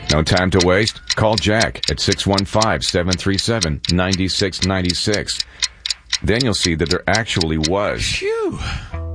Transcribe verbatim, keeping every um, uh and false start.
No time to waste. Call Jack at six one five, seven three seven, nine six nine six. Then you'll see that there actually was Phew.